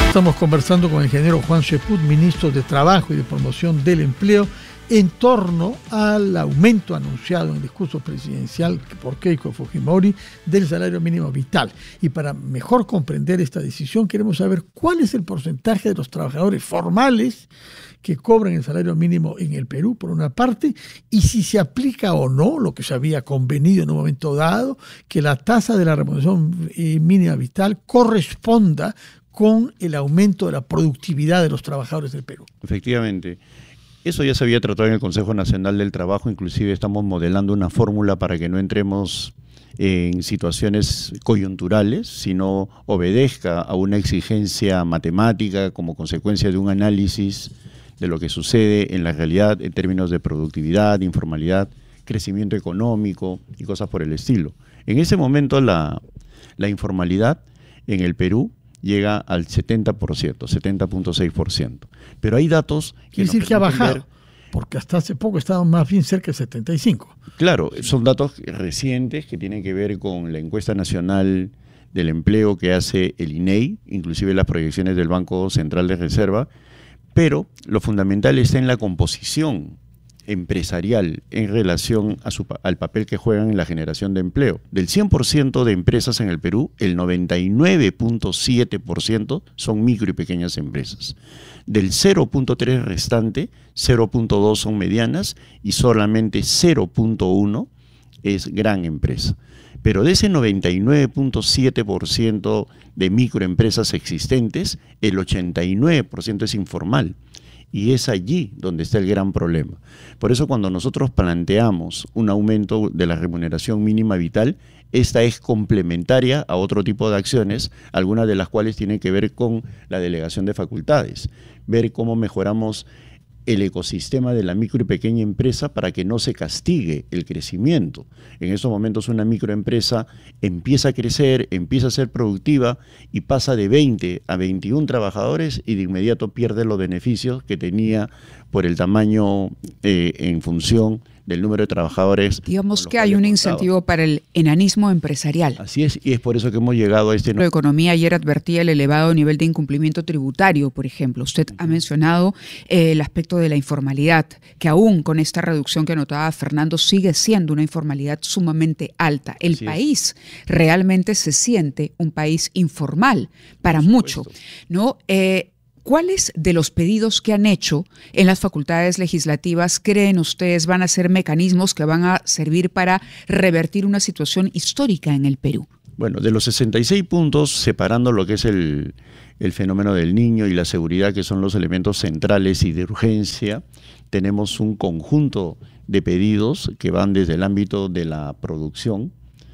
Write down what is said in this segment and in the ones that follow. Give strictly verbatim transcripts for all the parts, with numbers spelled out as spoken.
Estamos conversando con el ingeniero Juan Cheput, ministro de Trabajo y de Promoción del Empleo, en torno al aumento anunciado en el discurso presidencial por Keiko Fujimori del salario mínimo vital. Y para mejor comprender esta decisión, queremos saber cuál es el porcentaje de los trabajadores formales que cobran el salario mínimo en el Perú, por una parte, y si se aplica o no lo que se había convenido en un momento dado, que la tasa de la remuneración mínima vital corresponda con el aumento de la productividad de los trabajadores del Perú. Efectivamente. Eso ya se había tratado en el Consejo Nacional del Trabajo, inclusive estamos modelando una fórmula para que no entremos en situaciones coyunturales, sino obedezca a una exigencia matemática como consecuencia de un análisis de lo que sucede en la realidad en términos de productividad, informalidad, crecimiento económico y cosas por el estilo. En ese momento la, la informalidad en el Perú llega al setenta por ciento, setenta punto seis por ciento. Pero hay datos que quiere decir que ha bajado, ver, porque hasta hace poco estaban más bien cerca de setenta y cinco. Claro, son datos recientes que tienen que ver con la encuesta nacional del empleo que hace el I N E I, inclusive las proyecciones del Banco Central de Reserva, pero lo fundamental está en la composición empresarial en relación a su, al papel que juegan en la generación de empleo. Del cien por ciento de empresas en el Perú, el noventa y nueve punto siete por ciento son micro y pequeñas empresas. Del cero punto tres por ciento restante, cero punto dos son medianas y solamente cero punto uno es gran empresa. Pero de ese noventa y nueve punto siete por ciento de microempresas existentes, el ochenta y nueve por ciento es informal. Y es allí donde está el gran problema. Por eso cuando nosotros planteamos un aumento de la remuneración mínima vital, esta es complementaria a otro tipo de acciones, algunas de las cuales tienen que ver con la delegación de facultades, ver cómo mejoramos el ecosistema de la micro y pequeña empresa para que no se castigue el crecimiento. En estos momentos una microempresa empieza a crecer, empieza a ser productiva y pasa de veinte a veintiún trabajadores y de inmediato pierde los beneficios que tenía por el tamaño eh, en función del número de trabajadores. Digamos que hay un incentivo para el enanismo empresarial. Así es, y es por eso que hemos llegado a este... La economía ayer advertía el elevado nivel de incumplimiento tributario, por ejemplo. Usted ha mencionado eh, el aspecto de la informalidad, que aún con esta reducción que anotaba Fernando, sigue siendo una informalidad sumamente alta. El Así país es. realmente se siente un país informal para mucho, ¿no? Eh, ¿Cuáles de los pedidos que han hecho en las facultades legislativas creen ustedes van a ser mecanismos que van a servir para revertir una situación histórica en el Perú? Bueno, de los sesenta y seis puntos, separando lo que es el, el fenómeno del niño y la seguridad, que son los elementos centrales y de urgencia, tenemos un conjunto de pedidos que van desde el ámbito de la producción,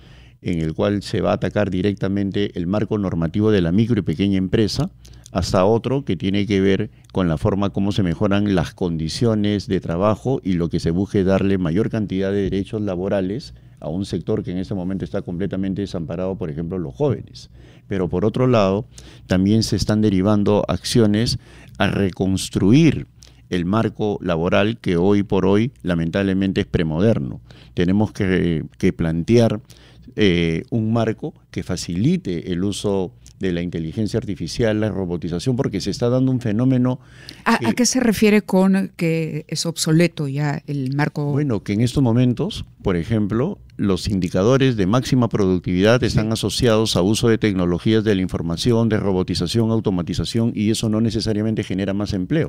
en el cual se va a atacar directamente el marco normativo de la micro y pequeña empresa, hasta otro que tiene que ver con la forma como se mejoran las condiciones de trabajo y lo que se busque darle mayor cantidad de derechos laborales a un sector que en este momento está completamente desamparado, por ejemplo, los jóvenes. Pero por otro lado, también se están derivando acciones a reconstruir el marco laboral que hoy por hoy lamentablemente es premoderno. Tenemos que, que plantear eh, un marco que facilite el uso de la inteligencia artificial, la robotización, porque se está dando un fenómeno... ¿A, que, ¿A qué se refiere con que es obsoleto ya el marco? Bueno, que en estos momentos, por ejemplo, los indicadores de máxima productividad están sí. asociados a uso de tecnologías de la información, de robotización, automatización, y eso no necesariamente genera más empleo.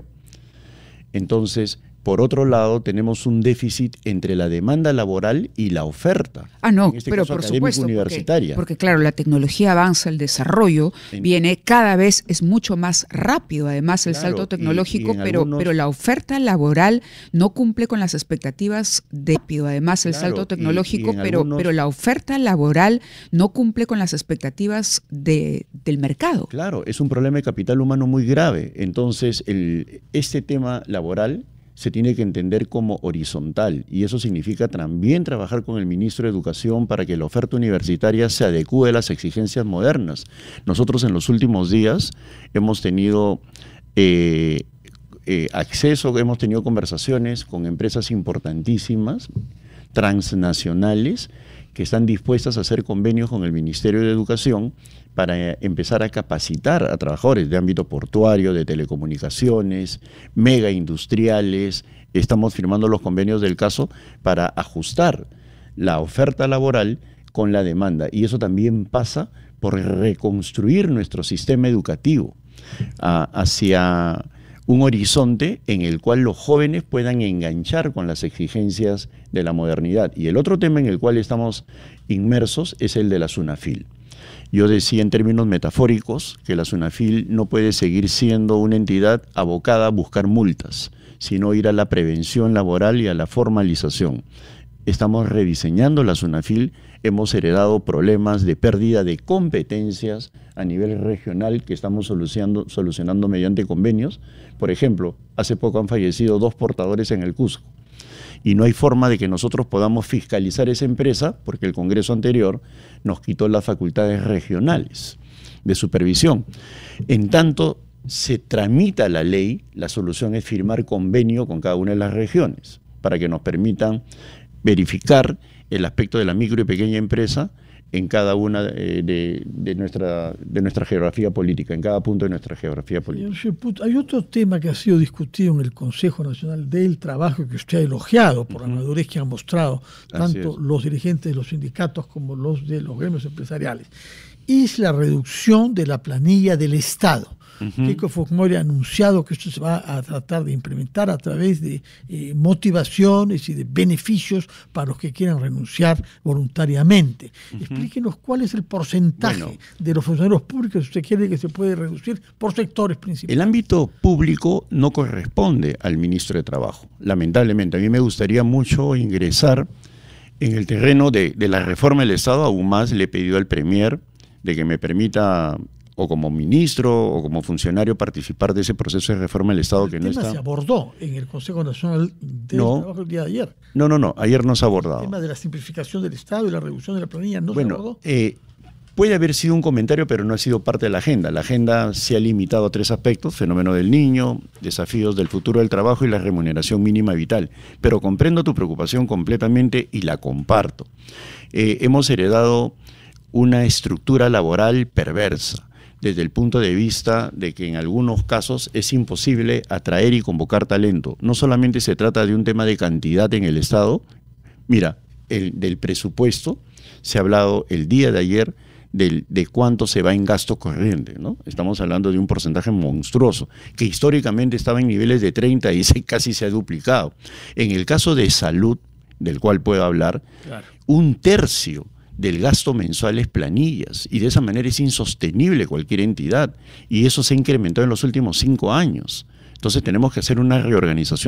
Entonces, por otro lado, tenemos un déficit entre la demanda laboral y la oferta. Ah, no, en este pero caso, por supuesto, universitaria. Porque, porque claro, la tecnología avanza, el desarrollo en, viene cada vez, es mucho más rápido, además el claro, salto tecnológico, y, y pero, algunos, pero la oferta laboral no cumple con las expectativas de además el claro, salto tecnológico, y, y pero, algunos, pero la oferta laboral no cumple con las expectativas de, del mercado. Claro, es un problema de capital humano muy grave. Entonces, el, este tema laboral se tiene que entender como horizontal, y eso significa también trabajar con el ministro de Educación para que la oferta universitaria se adecúe a las exigencias modernas. Nosotros en los últimos días hemos tenido eh, eh, acceso, hemos tenido conversaciones con empresas importantísimas, transnacionales, que están dispuestas a hacer convenios con el Ministerio de Educación para empezar a capacitar a trabajadores de ámbito portuario, de telecomunicaciones, mega industriales. Estamos firmando los convenios del caso para ajustar la oferta laboral con la demanda. Y eso también pasa por reconstruir nuestro sistema educativo uh, hacia un horizonte en el cual los jóvenes puedan enganchar con las exigencias de la modernidad. Y el otro tema en el cual estamos inmersos es el de la SUNAFIL. Yo decía en términos metafóricos que la SUNAFIL no puede seguir siendo una entidad abocada a buscar multas, sino ir a la prevención laboral y a la formalización. Estamos rediseñando la SUNAFIL, hemos heredado problemas de pérdida de competencias a nivel regional que estamos solucionando, solucionando mediante convenios. Por ejemplo, hace poco han fallecido dos portadores en el Cusco y no hay forma de que nosotros podamos fiscalizar esa empresa porque el Congreso anterior nos quitó las facultades regionales de supervisión. En tanto se tramita la ley, la solución es firmar convenio con cada una de las regiones para que nos permitan verificar el aspecto de la micro y pequeña empresa en cada una de, de, de, nuestra, de nuestra geografía política, en cada punto de nuestra geografía política. Señor Cheput, hay otro tema que ha sido discutido en el Consejo Nacional del Trabajo que usted ha elogiado por uh-huh. la madurez que han mostrado tanto los dirigentes de los sindicatos como los de los gremios empresariales. Es la reducción de la planilla del Estado. Uh-huh. Keiko Fujimori ha anunciado que esto se va a tratar de implementar a través de eh, motivaciones y de beneficios para los que quieran renunciar voluntariamente. Uh-huh. Explíquenos cuál es el porcentaje bueno, de los funcionarios públicos que usted quiere que se puede reducir por sectores principales. El ámbito público no corresponde al ministro de Trabajo, lamentablemente. A mí me gustaría mucho ingresar en el terreno de, de la reforma del Estado. Aún más le he pedido al Premier de que me permita o como ministro o como funcionario participar de ese proceso de reforma del Estado. El que no está. El tema se abordó en el Consejo Nacional del no, Trabajo el día de ayer. No, no, no, ayer no se ha abordado. El tema de la simplificación del Estado y la reducción de la planilla no bueno, se abordó. Eh, puede haber sido un comentario, pero no ha sido parte de la agenda. La agenda se ha limitado a tres aspectos: fenómeno del niño, desafíos del futuro del trabajo y la remuneración mínima vital. Pero comprendo tu preocupación completamente y la comparto. Eh, hemos heredado una estructura laboral perversa, desde el punto de vista de que en algunos casos es imposible atraer y convocar talento. No solamente se trata de un tema de cantidad en el Estado. Mira, el, del presupuesto se ha hablado el día de ayer de, de cuánto se va en gasto corriente, ¿no? Estamos hablando de un porcentaje monstruoso, que históricamente estaba en niveles de treinta y se, casi se ha duplicado. En el caso de salud, del cual puedo hablar, claro, un tercio del gasto mensual es planillas, y de esa manera es insostenible cualquier entidad, y eso se ha incrementado en los últimos cinco años. Entonces tenemos que hacer una reorganización